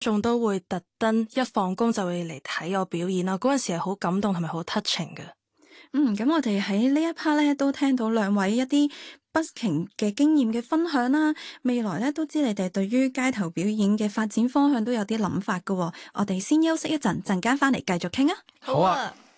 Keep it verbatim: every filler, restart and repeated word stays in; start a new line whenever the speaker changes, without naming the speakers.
眾都會特登一放工就會嚟睇我表演啦。嗰陣時係好感動同埋好 touching 嘅。
嗯，咁我哋喺呢一 part 咧都聽到兩位一啲 busking 嘅經驗嘅分享啦。未來咧都知你哋對於街頭表演嘅發展方向都有啲諗法㗎喎。我哋先休息一陣，陣間翻嚟繼續傾啊。
好啊。